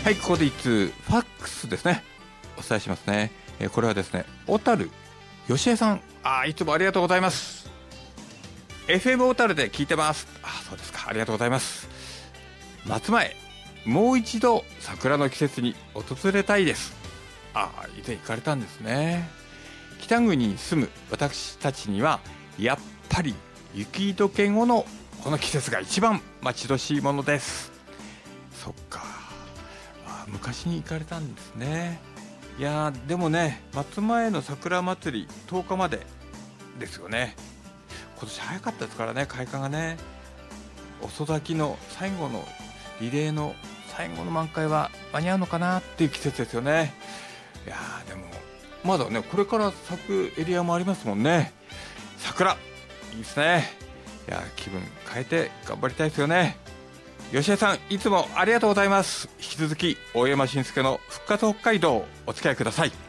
はい、ここで一通ファックスですね、お伝えしますね。これはですね、小樽吉江さん、いつもありがとうございます。 FM 小樽で聞いてます。そうですか、ありがとうございます。夏前もう一度桜の季節に訪れたいです。以前行かれたんですね。北国に住む私たちにはやっぱり雪解け後のこの季節が一番待ち遠しいものです。そっか、昔に行かれたんですね。いやでもね、松前の桜祭り10日までですよね。今年早かったですからね、開花がね。遅咲きの最後のリレーの最後の満開は間に合うのかなっていう季節ですよね。いやでもまだね、これから咲くエリアもありますもんね。桜いいですね。いや気分変えて頑張りたいですよね。吉江さん、いつもありがとうございます。引き続き大山慎介の復活北海道お付き合いください。